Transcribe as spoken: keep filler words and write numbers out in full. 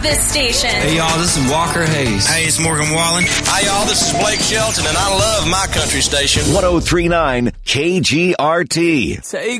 this station. Hey, y'all, this is Walker Hayes. Hey, it's Morgan Wallen. Hi, y'all, this is Blake Shelton, and I love my country station. one oh three point nine K G R T. Take